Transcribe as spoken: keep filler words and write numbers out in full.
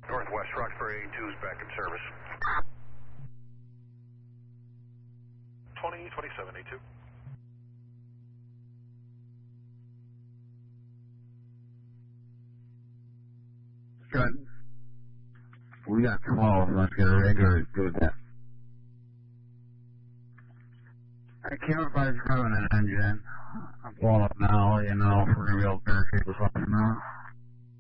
Northwest Roxbury A two is back in service. twenty twenty-seven A two. Good. We got twelve. Let's get a regular to do that. I can't find an engine. I'm blowing up now, you know, if we're going to be able to barricade this up now.